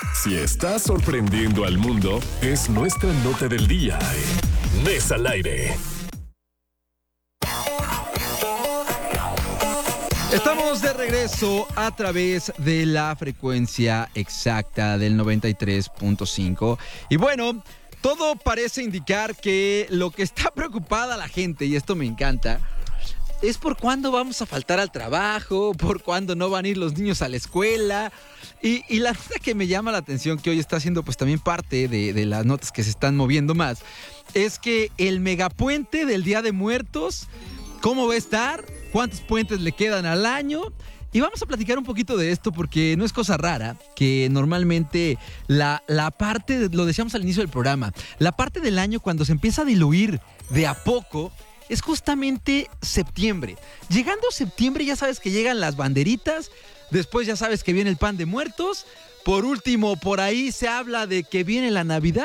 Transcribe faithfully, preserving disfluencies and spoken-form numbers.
Si estás sorprendiendo al mundo, es nuestra nota del día en Mesa al Aire. Estamos de regreso a través de la frecuencia exacta del noventa y tres punto cinco. Y bueno, todo parece indicar que lo que está preocupada la gente, y esto me encanta, es por cuándo vamos a faltar al trabajo, por cuándo no van a ir los niños a la escuela. Y, y la nota que me llama la atención, que hoy está siendo pues también parte de, de las notas que se están moviendo más, es que el megapuente del Día de Muertos, ¿cómo va a estar? ¿Cuántos puentes le quedan al año? Y vamos a platicar un poquito de esto porque no es cosa rara que normalmente la, la parte, lo decíamos al inicio del programa, la parte del año cuando se empieza a diluir de a poco es justamente septiembre. Llegando septiembre ya sabes que llegan las banderitas, después ya sabes que viene el pan de muertos, por último por ahí se habla de que viene la Navidad.